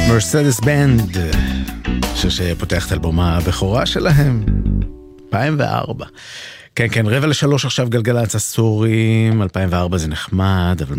מרסדס בנד, שפותח את אלבום הבכורה שלהם 2004. כן, 2:45 עכשיו גלגלצ הסורים. 2004 זה נחמד, אבל